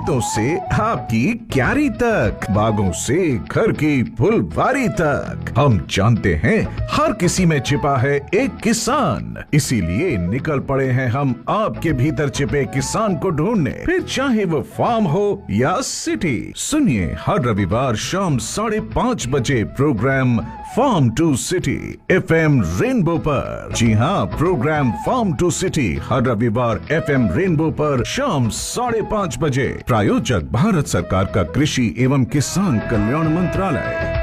खेतों से आपकी क्यारी तक, बागों से घर की फुलवारी तक, हम जानते हैं हर किसी में छिपा है एक किसान। इसीलिए निकल पड़े हैं हम आपके भीतर छिपे किसान को ढूंढने, फिर चाहे वो फार्म हो या सिटी। सुनिए हर रविवार शाम 5:30 बजे programme farm to city FM rainbow पर। जी हाँ, प्रोग्राम फार्म टू सिटी हर रविवार FM रेनबो पर शाम 5:30 बजे। प्रायोजक भारत सरकार का कृषि एवं किसान कल्याण मंत्रालय।